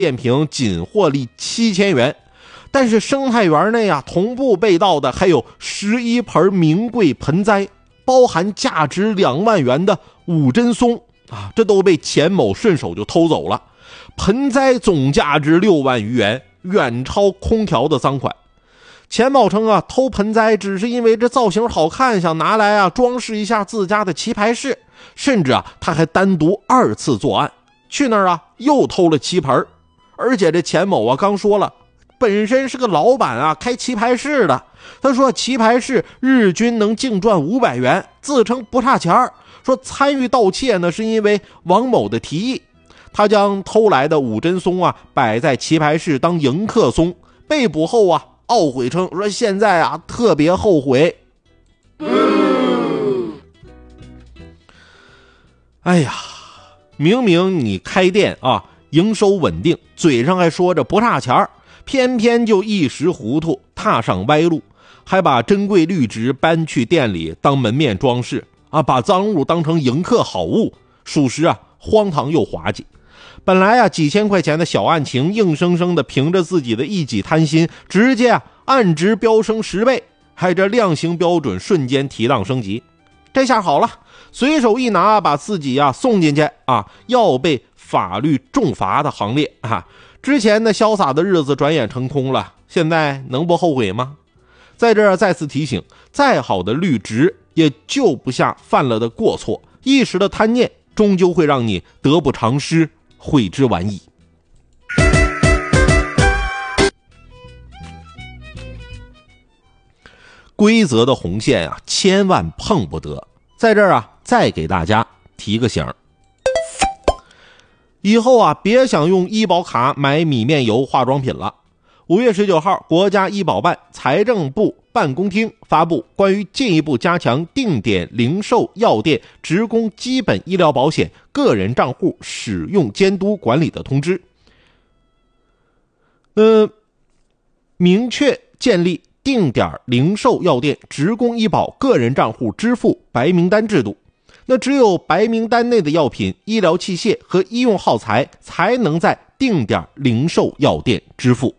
电瓶仅获利7000元。但是生态园内啊，同步被盗的还有11盆名贵盆栽，包含价值2万元的五针松啊，这都被钱某顺手就偷走了。盆栽总价值6万余元，远超空调的赃款。钱某称啊，偷盆栽只是因为这造型好看，想拿来啊装饰一下自家的棋牌室，甚至啊他还单独2次作案，去那儿啊又偷了7盆。而且这钱某啊刚说了，本身是个老板啊，开棋牌室的。他说棋牌室日均能净赚500元，自称不差钱儿。说参与盗窃呢是因为王某的提议，他将偷来的五针松啊摆在棋牌室当迎客松。被捕后啊懊悔称说现在啊特别后悔。哎呀，明明你开店啊营收稳定，嘴上还说着不差钱儿，偏偏就一时糊涂踏上歪路，还把珍贵绿植搬去店里当门面装饰啊，把赃物当成迎客好物，属实啊荒唐又滑稽。本来啊几千块钱的小案情，硬生生的凭着自己的一己贪心，直接啊案值飙升10倍，还这量刑标准瞬间提档升级。这下好了，随手一拿把自己啊送进去啊要被法律重罚的行列啊。之前的潇洒的日子转眼成空了，现在能不后悔吗？在这儿再次提醒，再好的律职也救不下犯了的过错，一时的贪念终究会让你得不偿失，悔之晚矣。规则的红线啊，千万碰不得。在这儿啊，再给大家提个醒，以后啊，别想用医保卡买米面油、化妆品了。5月19号，国家医保办、财政部办公厅发布关于进一步加强定点零售药店职工基本医疗保险个人账户使用监督管理的通知。明确建立定点零售药店职工医保个人账户支付白名单制度。那只有白名单内的药品、医疗器械和医用耗材才能在定点零售药店支付。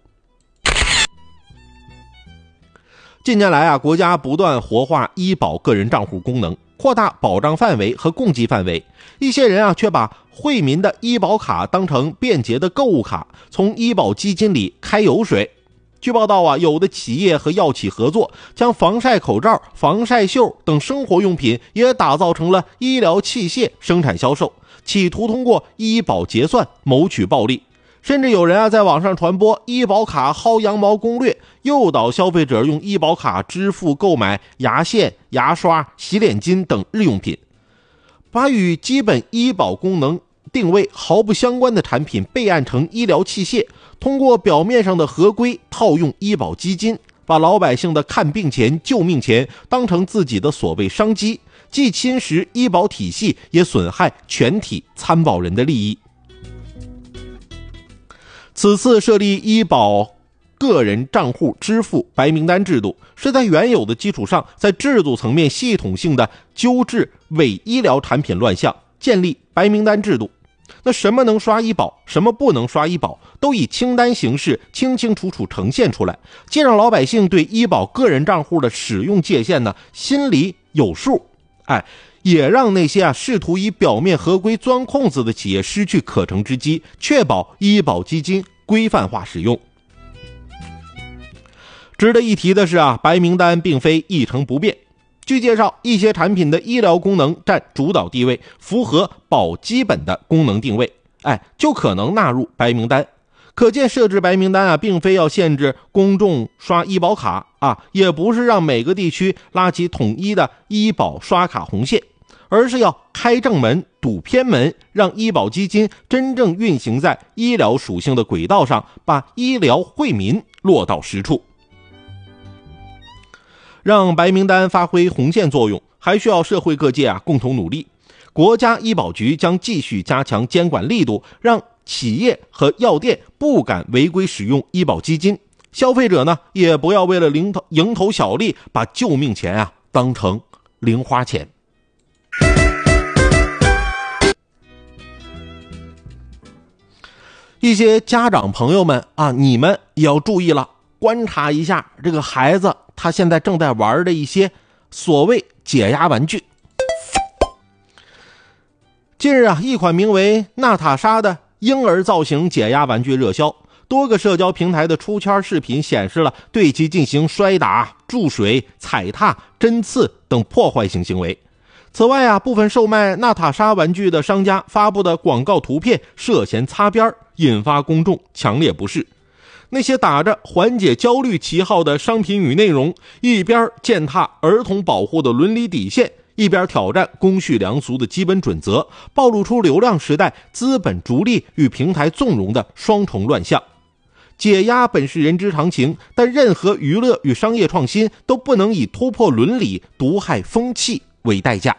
近年来啊，国家不断活化医保个人账户功能，扩大保障范围和供给范围。一些人啊，却把惠民的医保卡当成便捷的购物卡，从医保基金里开油水。据报道啊，有的企业和药企合作，将防晒口罩、防晒袖等生活用品也打造成了医疗器械生产销售，企图通过医保结算谋取暴利。甚至有人啊在网上传播医保卡薅羊毛攻略，诱导消费者用医保卡支付购买牙线、牙刷、洗脸巾等日用品，把与基本医保功能定位毫不相关的产品备案成医疗器械，通过表面上的合规套用医保基金，把老百姓的看病钱、救命钱当成自己的所谓商机，既侵蚀医保体系，也损害全体参保人的利益。此次设立医保个人账户支付白名单制度，是在原有的基础上，在制度层面系统性的纠治伪医疗产品乱象，建立白名单制度。那什么能刷医保，什么不能刷医保，都以清单形式清清楚楚呈现出来，既让老百姓对医保个人账户的使用界限呢心里有数，也让那些试图以表面合规钻空子的企业失去可乘之机，确保医保基金规范化使用。值得一提的是白名单并非一成不变。据介绍，一些产品的医疗功能占主导地位，符合保基本的功能定位，就可能纳入白名单。可见设置白名单并非要限制公众刷医保卡也不是让每个地区拉起统一的医保刷卡红线，而是要开正门堵偏门，让医保基金真正运行在医疗属性的轨道上，把医疗惠民落到实处。让白名单发挥红线作用，还需要社会各界共同努力。国家医保局将继续加强监管力度，让企业和药店不敢违规使用医保基金，消费者呢也不要为了蝇头小利，把救命钱当成零花钱。 一些家长朋友们啊，你们也要注意了，观察一下这个孩子他现在正在玩的一些所谓解压玩具。近日啊，一款名为娜塔莎的婴儿造型解压玩具热销，多个社交平台的出圈视频显示了对其进行摔打、注水、踩踏、针刺等破坏性行为。此外啊，部分售卖娜塔莎玩具的商家发布的广告图片涉嫌擦边，引发公众强烈不适。那些打着缓解焦虑旗号的商品与内容，一边践踏儿童保护的伦理底线，一边挑战公序良俗的基本准则，暴露出流量时代资本逐利与平台纵容的双重乱象。解压本是人之常情，但任何娱乐与商业创新都不能以突破伦理、毒害风气为代价。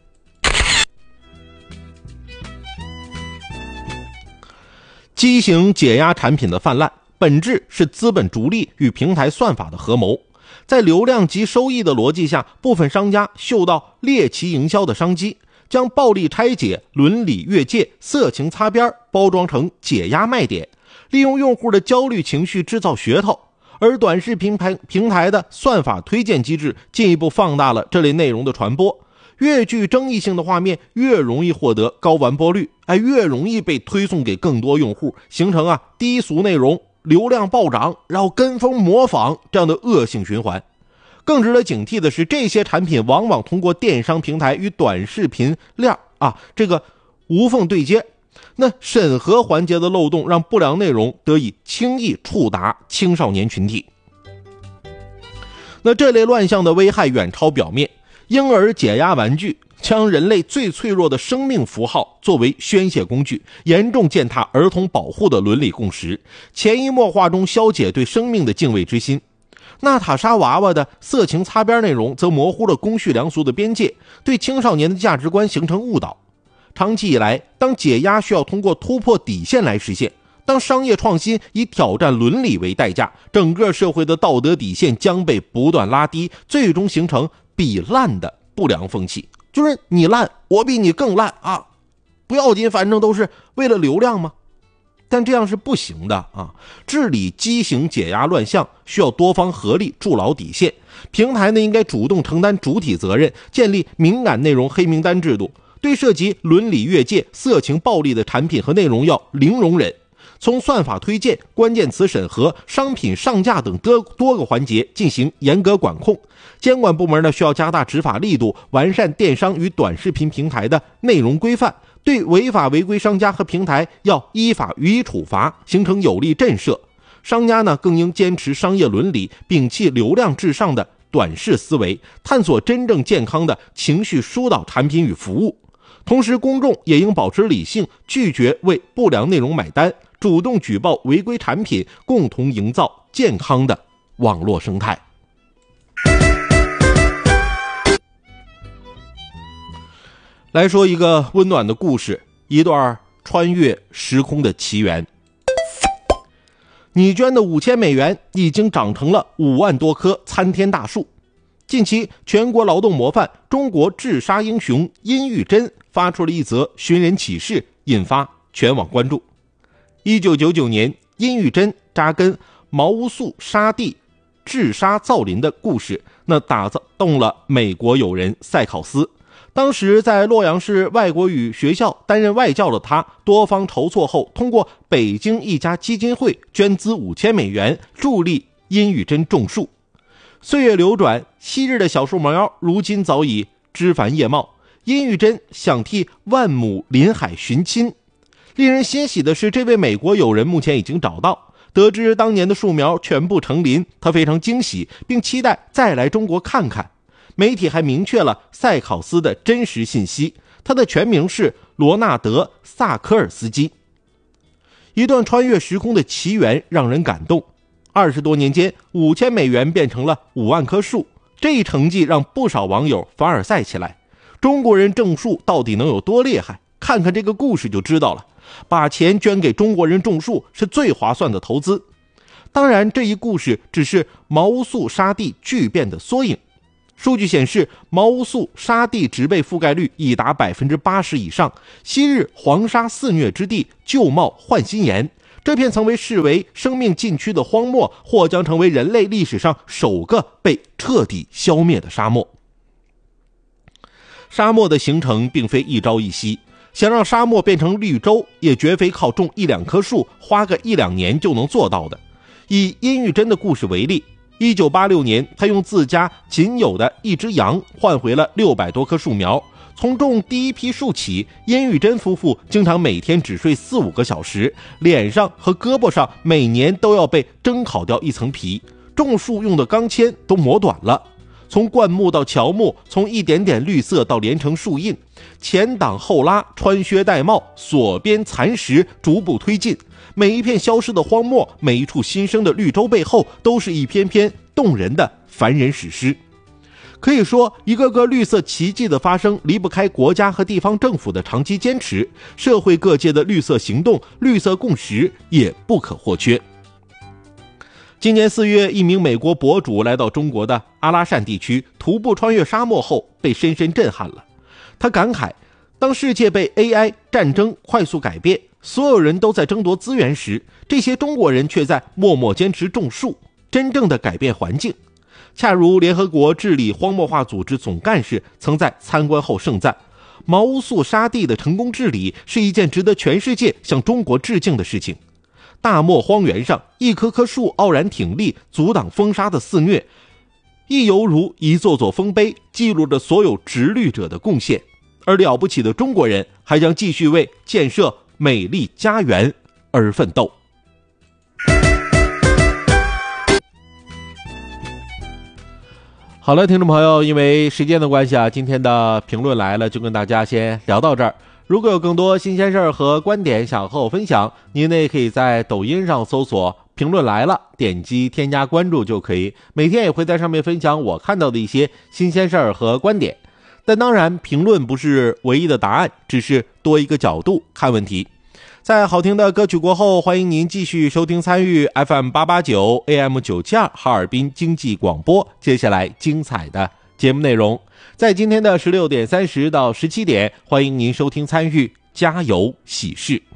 畸形解压产品的泛滥，本质是资本逐利与平台算法的合谋。在流量及收益的逻辑下，部分商家嗅到猎奇营销的商机，将暴力拆解、伦理越界、色情擦边包装成解压卖点，利用用户的焦虑情绪制造噱头。而短视频平台的算法推荐机制进一步放大了这类内容的传播，越具争议性的画面越容易获得高完播率，越容易被推送给更多用户，形成低俗内容流量暴涨，然后跟风模仿这样的恶性循环。更值得警惕的是，这些产品往往通过电商平台与短视频链这个无缝对接，那审核环节的漏洞让不良内容得以轻易触达青少年群体。那这类乱象的危害远超表面，婴儿解压玩具将人类最脆弱的生命符号作为宣泄工具，严重践踏儿童保护的伦理共识，潜移默化中消解对生命的敬畏之心。娜塔莎娃娃的色情擦边内容则模糊了公序良俗的边界，对青少年的价值观形成误导。长期以来，当解压需要通过突破底线来实现，当商业创新以挑战伦理为代价，整个社会的道德底线将被不断拉低，最终形成比烂的不良风气。就是你烂，我比你更烂啊，不要紧，反正都是为了流量嘛。但这样是不行的啊！治理畸形解压乱象需要多方合力筑牢底线，平台呢应该主动承担主体责任，建立敏感内容黑名单制度，对涉及伦理越界、色情暴力的产品和内容要零容忍。从算法推荐、关键词审核、商品上架等多个环节进行严格管控。监管部门呢需要加大执法力度，完善电商与短视频平台的内容规范，对违法违规商家和平台要依法予以处罚，形成有力震慑。商家呢更应坚持商业伦理，摒弃流量至上的短视思维，探索真正健康的情绪疏导产品与服务。同时，公众也应保持理性，拒绝为不良内容买单，主动举报违规产品，共同营造健康的网络生态。来说一个温暖的故事，一段穿越时空的奇缘。你捐的$5000已经长成了5万多棵参天大树。近期，全国劳动模范、中国治沙英雄殷玉珍发出了一则寻人启事，引发全网关注。1999年，殷玉珍扎根毛乌素沙地治沙造林的故事，那打动了美国友人塞考斯。当时在洛阳市外国语学校担任外教的他，多方筹措后，通过北京一家基金会捐资$5000，助力殷玉珍种树。岁月流转，昔日的小树苗如今早已枝繁叶茂，殷玉珍想替万亩林海寻亲。令人欣喜的是，这位美国友人目前已经找到。得知当年的树苗全部成林，他非常惊喜，并期待再来中国看看。媒体还明确了塞考斯的真实信息，他的全名是罗纳德·萨科尔斯基。一段穿越时空的奇缘让人感动。20多年间，$5000变成了5万棵树，这一成绩让不少网友凡尔赛起来。中国人种树到底能有多厉害？看看这个故事就知道了。把钱捐给中国人种树是最划算的投资。当然，这一故事只是毛乌素沙地巨变的缩影。数据显示，毛乌素沙地植被覆盖率已达80%以上，昔日黄沙肆虐之地旧貌换新颜， 这片曾被视为生命禁区的荒漠，或将成为人类历史上首个被彻底消灭的沙漠。沙漠的形成并非一朝一夕，想让沙漠变成绿洲，也绝非靠种一两棵树，花个1-2年就能做到的。以殷玉珍的故事为例，1986年，他用自家仅有的一只羊换回了600多棵树苗。从种第一批树起，殷玉珍夫妇经常每天只睡4-5个小时，脸上和胳膊上每年都要被蒸烤掉一层皮，种树用的钢钎都磨短了。从灌木到乔木，从一点点绿色到连成树荫，前挡后拉，穿靴戴帽，锁边蚕食，逐步推进。每一片消失的荒漠，每一处新生的绿洲背后，都是一篇篇动人的凡人史诗。可以说，一个个绿色奇迹的发生离不开国家和地方政府的长期坚持，社会各界的绿色行动、绿色共识也不可或缺。今年4月，一名美国博主来到中国的阿拉善地区，徒步穿越沙漠后被深深震撼了。他感慨，当世界被 AI 战争快速改变，所有人都在争夺资源时，这些中国人却在默默坚持种树，真正的改变环境。恰如联合国治理荒漠化组织总干事曾在参观后盛赞，毛乌素沙地的成功治理是一件值得全世界向中国致敬的事情。大漠荒原上，一棵棵树傲然挺立，阻挡风沙的肆虐，亦犹如一座座丰碑，记录着所有植绿者的贡献。而了不起的中国人还将继续为建设美丽家园而奋斗。好了，听众朋友，因为时间的关系啊，今天的评论来了就跟大家先聊到这儿。如果有更多新鲜事儿和观点想和我分享，您呢也可以在抖音上搜索评论来了，点击添加关注就可以，每天也会在上面分享我看到的一些新鲜事儿和观点。但当然，评论不是唯一的答案，只是多一个角度看问题。在好听的歌曲过后，欢迎您继续收听参与 FM 889 AM 972哈尔滨经济广播，接下来精彩的节目内容。在今天的16点30到17点，欢迎您收听参与家有喜事。